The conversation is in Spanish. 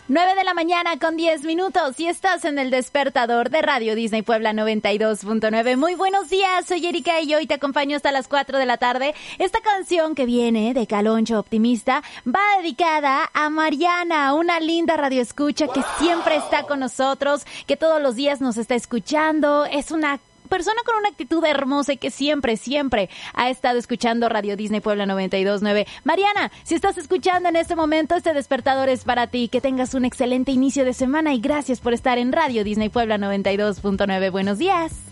9 de la mañana con 10 minutos y estás en el despertador de Radio Disney Puebla 92.9. Muy buenos días, soy Erika y hoy te acompaño hasta las 4 de la tarde. Esta canción que viene de Caloncho Optimista va dedicada a Mariana, una linda radioescucha que siempre está con nosotros, que todos los días nos está escuchando. Es una persona con una actitud hermosa y que siempre ha estado escuchando Radio Disney Puebla 92.9. Mariana, si estás escuchando en este momento, este despertador es para ti. Que tengas un excelente inicio de semana y gracias por estar en Radio Disney Puebla 92.9. Buenos días.